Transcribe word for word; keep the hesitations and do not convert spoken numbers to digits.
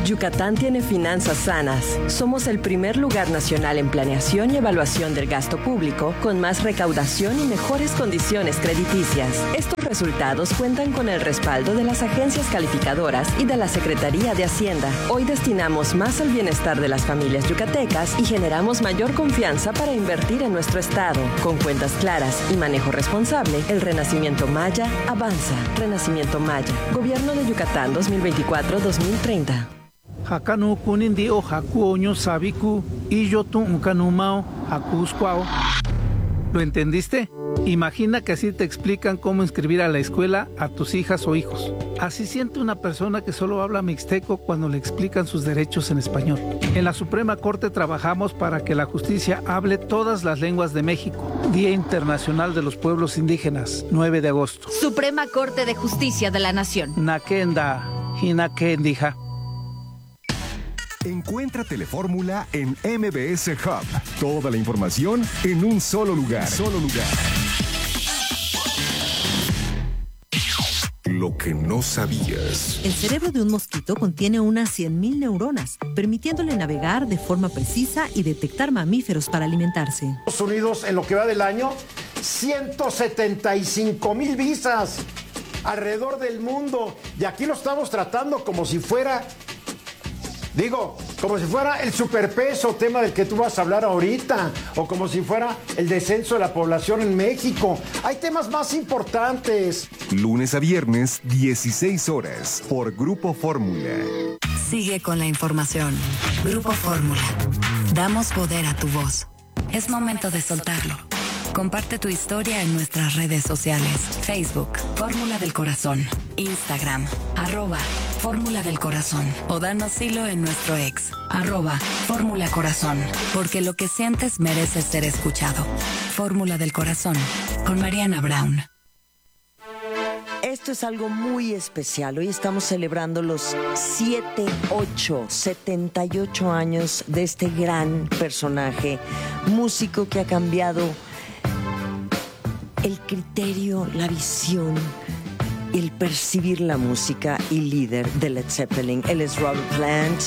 Yucatán tiene finanzas sanas. Somos el primer lugar nacional en planeación y evaluación del gasto público, con más recaudación y mejores condiciones crediticias. Estos resultados cuentan con el respaldo de las agencias calificadoras y de la Secretaría de Hacienda. Hoy destinamos más al bienestar de las familias yucatecas y generamos mayor confianza para invertir en nuestro estado. Con cuentas claras y manejo responsable, el Renacimiento Maya avanza. Renacimiento Maya. Gobierno de Yucatán dos mil veinticuatro a dos mil treinta. Hakanu kunindi o haku oño sabiku y yo tu unkanumao hakuskwao. ¿Lo entendiste? Imagina que así te explican cómo inscribir a la escuela a tus hijas o hijos. Así siente una persona que solo habla mixteco cuando le explican sus derechos en español. En la Suprema Corte trabajamos para que la justicia hable todas las lenguas de México. Día Internacional de los Pueblos Indígenas, nueve de agosto. Suprema Corte de Justicia de la Nación. Nakenda, hinakendija. Encuentra Telefórmula en M B S Hub. Toda la información en un solo lugar. Solo lugar. Lo que no sabías. El cerebro de un mosquito contiene unas cien mil neuronas, permitiéndole navegar de forma precisa y detectar mamíferos para alimentarse. Estados Unidos, en lo que va del año, ciento setenta y cinco mil visas alrededor del mundo. Y aquí lo estamos tratando como si fuera... Digo, como si fuera el superpeso, tema del que tú vas a hablar ahorita, o como si fuera el descenso de la población en México. Hay temas más importantes. Lunes a viernes, dieciséis horas, por Grupo Fórmula. Sigue con la información. Grupo Fórmula. Damos poder a tu voz. Es momento de soltarlo. Comparte tu historia en nuestras redes sociales. Facebook, Fórmula del Corazón. Instagram, arroba Fórmula del Corazón. O danos hilo en nuestro ex, arroba Fórmula Corazón. Porque lo que sientes merece ser escuchado. Fórmula del Corazón, con Mariana Brown. Esto es algo muy especial. Hoy estamos celebrando los siete, ocho, setenta y ocho años de este gran personaje, músico que ha cambiado el criterio, la visión, el percibir la música y líder de Led Zeppelin. Él es Robert Plant.